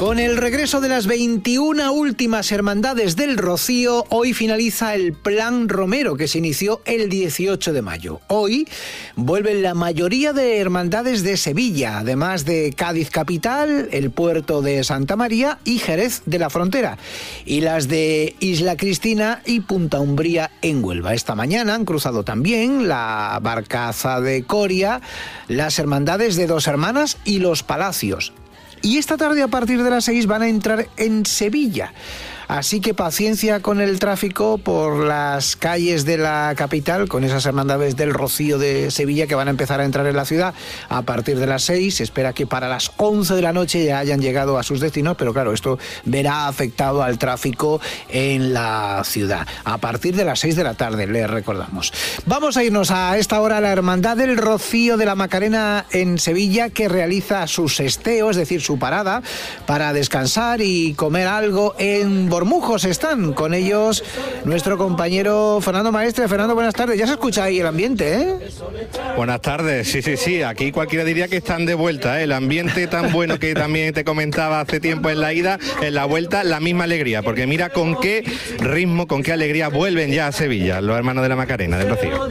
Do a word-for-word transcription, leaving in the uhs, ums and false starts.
Con el regreso de las veintiuna últimas hermandades del Rocío, hoy finaliza el Plan Romero, que se inició el dieciocho de mayo. Hoy vuelven la mayoría de hermandades de Sevilla, además de Cádiz capital, el puerto de Santa María y Jerez de la Frontera, y las de Isla Cristina y Punta Umbría en Huelva. Esta mañana han cruzado también la Barcaza de Coria, las hermandades de Dos Hermanas y Los Palacios. Y esta tarde, a partir de las seis, van a entrar en Sevilla. Así que paciencia con el tráfico por las calles de la capital, con esas hermandades del Rocío de Sevilla que van a empezar a entrar en la ciudad a partir de las seis. Se espera que para las once de la noche ya hayan llegado a sus destinos, pero claro, esto verá afectado al tráfico en la ciudad. A partir de las seis de la tarde, les recordamos. Vamos a irnos a esta hora a la Hermandad del Rocío de la Macarena en Sevilla, que realiza su sesteo, es decir, su parada, para descansar y comer algo en Bormujos. Están con ellos nuestro compañero Fernando Maestre. Fernando, buenas tardes. Ya se escucha ahí el ambiente, ¿eh? Buenas tardes. Sí, sí, sí. Aquí cualquiera diría que están de vuelta, ¿eh? El ambiente tan bueno que también te comentaba hace tiempo en la ida, en la vuelta, la misma alegría. Porque mira con qué ritmo, con qué alegría vuelven ya a Sevilla los hermanos de la Macarena del Rocío.